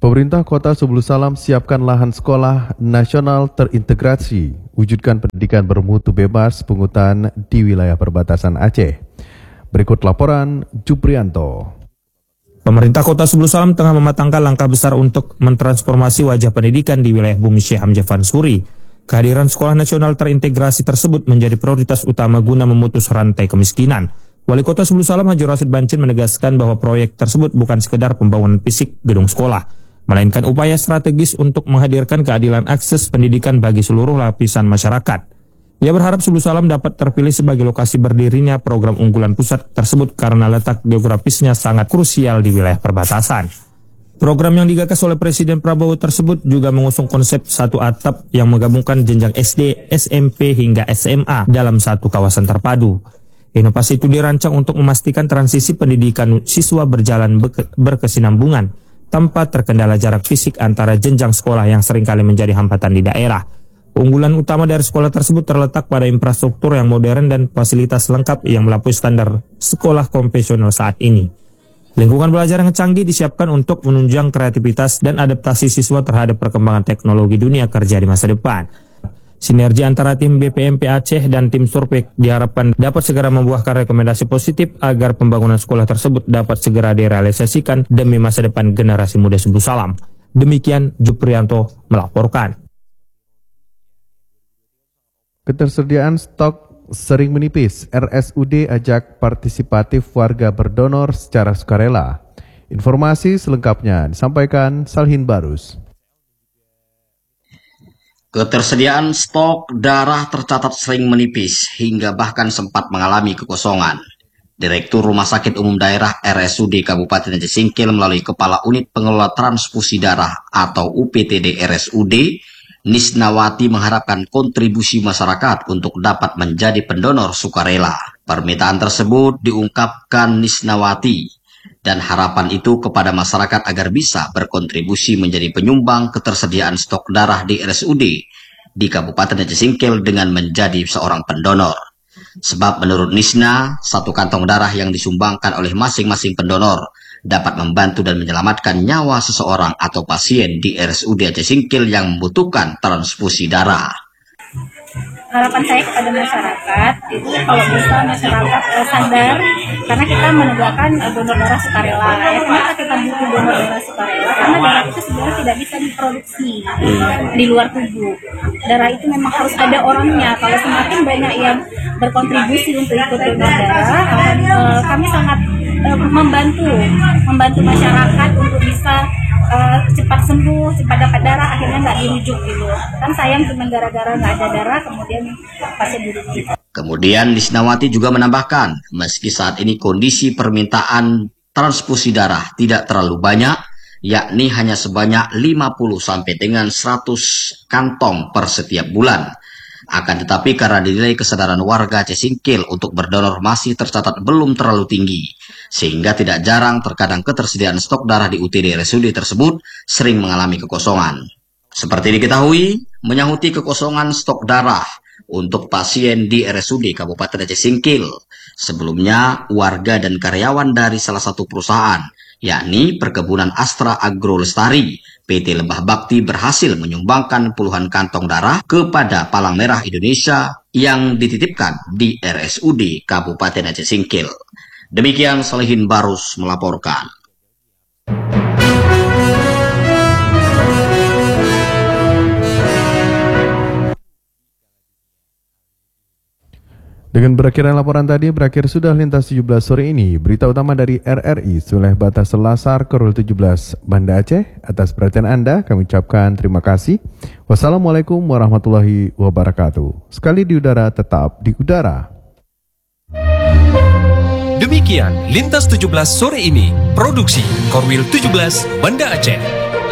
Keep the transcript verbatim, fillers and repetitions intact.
Pemerintah Kota Sebulu Salam siapkan lahan sekolah nasional terintegrasi, wujudkan pendidikan bermutu bebas pungutan di wilayah perbatasan Aceh. Berikut laporan Juprianto. Pemerintah Kota Sebulu Salam tengah mematangkan langkah besar untuk mentransformasi wajah pendidikan di wilayah Bumi Syekh Hamzah Fansuri. Kehadiran sekolah nasional terintegrasi tersebut menjadi prioritas utama guna memutus rantai kemiskinan. Wali Kota Sebulu Salam Haji Rasid Bancin menegaskan bahwa proyek tersebut bukan sekedar pembangunan fisik gedung sekolah, melainkan upaya strategis untuk menghadirkan keadilan akses pendidikan bagi seluruh lapisan masyarakat. Ia berharap Sebulu Salam dapat terpilih sebagai lokasi berdirinya program unggulan pusat tersebut karena letak geografisnya sangat krusial di wilayah perbatasan. Program yang digagas oleh Presiden Prabowo tersebut juga mengusung konsep satu atap yang menggabungkan jenjang S D, S M P hingga S M A dalam satu kawasan terpadu. Inovasi itu dirancang untuk memastikan transisi pendidikan siswa berjalan berkesinambungan tanpa terkendala jarak fisik antara jenjang sekolah yang seringkali menjadi hambatan di daerah. Unggulan utama dari sekolah tersebut terletak pada infrastruktur yang modern dan fasilitas lengkap yang melampaui standar sekolah konvensional saat ini. Lingkungan belajar yang canggih disiapkan untuk menunjang kreativitas dan adaptasi siswa terhadap perkembangan teknologi dunia kerja di masa depan. Sinergi antara tim B P M P Aceh dan tim Surpek diharapkan dapat segera membuahkan rekomendasi positif agar pembangunan sekolah tersebut dapat segera direalisasikan demi masa depan generasi muda Sebulu Salam. Demikian Juprianto melaporkan. Ketersediaan stok sering menipis, R S U D ajak partisipatif warga berdonor secara sukarela. Informasi selengkapnya disampaikan Salhin Barus. Ketersediaan stok darah tercatat sering menipis hingga bahkan sempat mengalami kekosongan. Direktur Rumah Sakit Umum Daerah R S U D Kabupaten Aceh Singkil melalui Kepala Unit Pengelola Transfusi Darah atau U P T D R S U D, Nisnawati mengharapkan kontribusi masyarakat untuk dapat menjadi pendonor sukarela. Permintaan tersebut diungkapkan Nisnawati dan harapan itu kepada masyarakat agar bisa berkontribusi menjadi penyumbang ketersediaan stok darah di R S U D di Kabupaten Aceh Singkil dengan menjadi seorang pendonor. Sebab menurut Nisna, satu kantong darah yang disumbangkan oleh masing-masing pendonor dapat membantu dan menyelamatkan nyawa seseorang atau pasien di R S U D Aceh Singkil yang membutuhkan transfusi darah. Harapan saya kepada masyarakat itu kalau bisa masyarakat uh, sadar karena kita menegakkan uh, donor darah sukarela. Ya, kenapa kita butuh donor darah sukarela? Karena darah itu sebenarnya tidak bisa diproduksi di luar tubuh. Darah itu memang harus ada orangnya. Kalau semakin banyak yang berkontribusi untuk ikut donor darah, akan, uh, kami sangat uh, membantu membantu masyarakat untuk bisa Uh, cepat sembuh, cepat dapat darah, akhirnya nggak dirujuk gitu. Kan sayang cuma gara-gara nggak ada darah, kemudian pasien dirujuk. Kemudian Nisnawati juga menambahkan, meski saat ini kondisi permintaan transfusi darah tidak terlalu banyak, yakni hanya sebanyak lima puluh sampai dengan seratus kantong per setiap bulan. Akan tetapi karena dinilai kesadaran warga Aceh Singkil untuk berdonor masih tercatat belum terlalu tinggi, sehingga tidak jarang terkadang ketersediaan stok darah di U T D R S U D tersebut sering mengalami kekosongan. Seperti diketahui, menyahuti kekosongan stok darah untuk pasien di R S U D Kabupaten Aceh Singkil, sebelumnya warga dan karyawan dari salah satu perusahaan, yakni Perkebunan Astra Agro Lestari, P T Lebah Bakti berhasil menyumbangkan puluhan kantong darah kepada Palang Merah Indonesia yang dititipkan di R S U D Kabupaten Aceh Singkil. Demikian Salihin Barus melaporkan. Dengan berakhirnya laporan tadi, berakhir sudah Lintas tujuh belas sore ini. Berita utama dari R R I, Wilayah Batas Selasar, Korul tujuh belas, Banda Aceh. Atas perhatian Anda, kami ucapkan terima kasih. Wassalamualaikum warahmatullahi wabarakatuh. Sekali di udara, tetap di udara. Demikian Lintas tujuh belas sore ini. Produksi Korwil tujuh belas, Banda Aceh.